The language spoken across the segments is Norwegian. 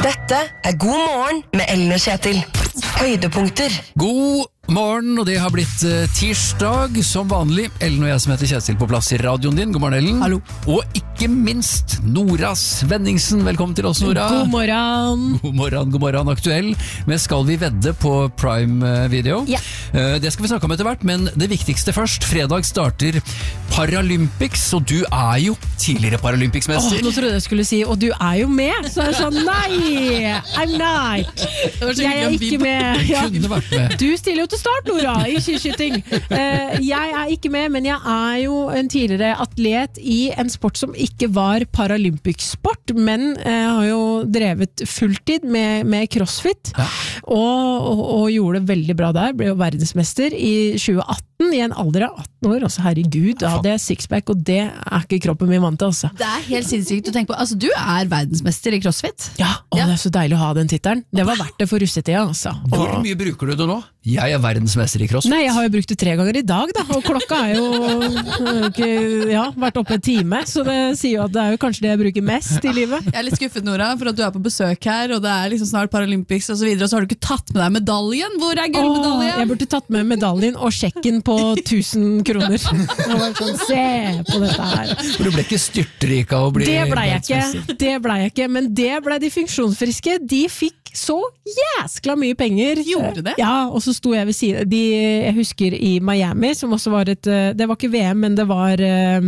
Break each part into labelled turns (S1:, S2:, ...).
S1: Dette God morgen med Ellen og Kjetil. Høydepunkter.
S2: God morgen, og det har blitt tirsdag som vanlig. Ellen og jeg som heter Kjetil på plass i radioen din. God morgen, Ellen.
S3: Hallo.
S2: Og ikke minst Nora Svenningsen. Velkommen til oss, Nora.
S3: God morgen.
S2: God morgen, god morgen. Aktuell med Skal vi vedde på Prime Video.
S3: Ja.
S2: Det skal vi snakke om etter hvert, men det viktigste først. Fredag starter Paralympics, og du er jo tidligere Paralympics-mester.
S3: Nå trodde jeg skulle si, og du er jo med. Så er det sånn, nei, I'm not. Jeg er ikke med. Ja.
S2: Kunne vært med.
S3: Du stiller jo til start, Nora, i skiskyting. Jeg er ikke med, men jeg er jo en tidligere atlet i en sport som ikke var paralympic-sport, men har jo drevet fulltid med crossfit,
S2: Ja.
S3: og gjorde det veldig bra der. Ble jo verdensmester i 2018, i en alder av 18 år. Altså, herregud, da hadde jeg sixpack, og det er ikke kroppen min vant til, altså.
S4: Det er helt sinnssykt å tenke på. Altså, du er verdensmester i CrossFit.
S3: Ja, det er så deilig å ha den titelen. Det var verdt det for russetida, altså.
S2: Hvor mye bruker du det nå? Jeg er verdensmester i CrossFit.
S3: Nei, jeg har jo brukt det 3 ganger i dag, da, og klokka er jo ikke, vært oppe en time, så det sier jo at det er jo kanskje det jeg bruker mest i livet.
S4: Jeg er litt skuffet, Nora, for at du er på besøk her, og det er liksom snart Paralympics og så videre, og så har du ikke tatt med deg medaljen. Hvor er gullmedaljen?
S3: Jeg burde tatt med medaljen og sjekken på 1000 kroner. Jeg var sånn, se på dette her.
S2: For du ble ikke styrtrik av å bli
S3: Det ble
S2: verdensmester.
S3: jeg ikke, men det ble de funksjonsfriske. De fikk så jæskla mye penger.
S4: Gjorde det?
S3: Ja, og så sto jeg ved siden. Jeg husker i Miami, som også var det var ikke VM, men det var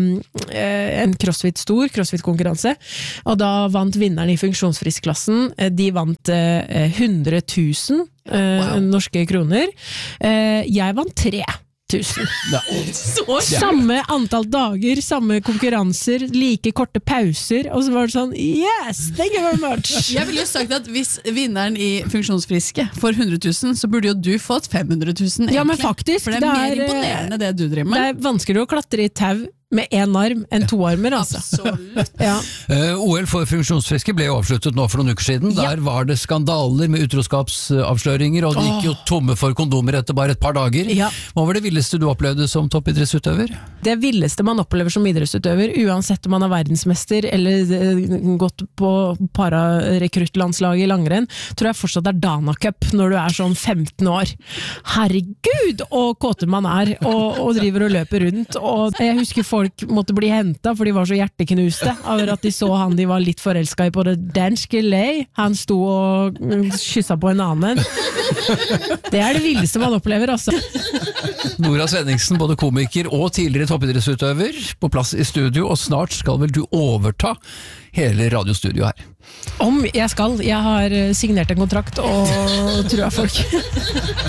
S3: en stor crossfit-konkurranse. Og da vant vinneren i funksjonsfrisk-klassen. De vant 100 000 norske kroner. Jeg vant 3000.
S2: Ja.
S3: Samme antall dager, samme konkurranser, like korte pauser, og så var det sånn, yes, thank you very much.
S4: Jeg ville jo sagt at hvis vinneren i funksjonsfriske får 100 000, så burde jo du fått 500 000 egentlig.
S3: Ja, men faktisk,
S4: for det er mer imponerende det du driver med.
S3: Det er vanskeligere å klatre i tau med 1 arm enn 2 armer, altså.
S4: Absolutt.
S3: Ja.
S2: OL for funksjonsfriske ble jo avsluttet nå for noen uker siden. Der var det skandaler med utroskapsavsløringer, og de gikk jo tomme for kondomer etter bare et par dager.
S3: Ja.
S2: Hva var det villeste du opplevde som toppidrettsutøver?
S3: Det villeste man opplever som idrettsutøver, uansett om man er verdensmester eller gått på pararekruttlandslaget i langrenn, tror jeg fortsatt er Dana Cup når du er sånn 15 år. Herregud, og kåte man er, og driver og løper rundt. Og jeg husker folk måtte bli hentet, for de var så hjerteknuste over at de så han de var litt forelsket i på det danske lei. Han sto og kysset på en annen. Det er det villeste man opplever, altså.
S2: Nora Svenningsen, både komiker og tidligere toppidrettsutøver, på plass i studio, og snart skal vel du overta hele radiostudioet her.
S3: Om jeg skal. Jeg har signert en kontrakt, og tror jeg folk